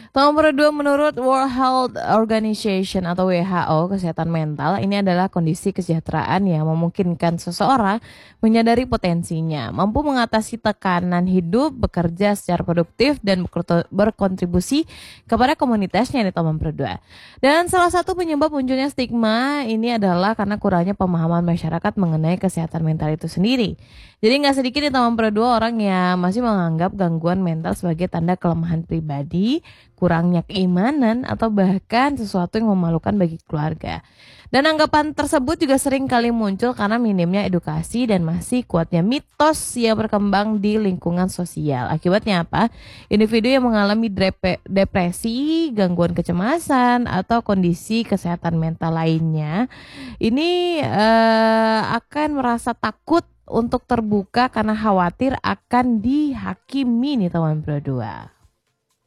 Nomor 2, menurut World Health Organization atau WHO, kesehatan mental ini adalah kondisi kesejahteraan yang memungkinkan seseorang menyadari potensinya, mampu mengatasi tekanan hidup, bekerja secara produktif, dan berkontribusi kepada komunitasnya di nomor 2. Dan salah satu penyebab munculnya stigma ini adalah karena kurangnya pemahaman masyarakat mengenai kesehatan mental itu sendiri. Jadi nggak sedikit di nomor 2 orang yang masih menganggap gangguan mental sebagai tanda kelemahan pribadi, kurangnya keimanan, atau bahkan sesuatu yang memalukan bagi keluarga. Dan anggapan tersebut juga sering kali muncul karena minimnya edukasi dan masih kuatnya mitos yang berkembang di lingkungan sosial. Akibatnya apa? Individu yang mengalami depresi, gangguan kecemasan, atau kondisi kesehatan mental lainnya ini akan merasa takut untuk terbuka karena khawatir akan dihakimi nih teman berdua.